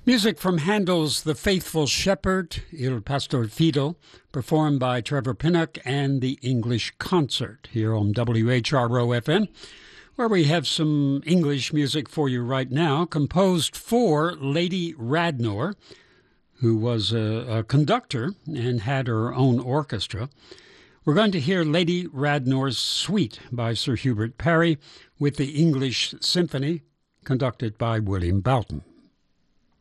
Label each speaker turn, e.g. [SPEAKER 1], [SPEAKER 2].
[SPEAKER 1] Music from Handel's The Faithful Shepherd, Il Pastor Fido, performed by Trevor Pinnock and the English Concert here on WHRO-FM, where we have some English music for you right now, composed for Lady Radnor, who was a conductor and had her own orchestra. We're going to hear Lady Radnor's Suite by Sir Hubert Parry with the English Symphony, conducted by William Boughton.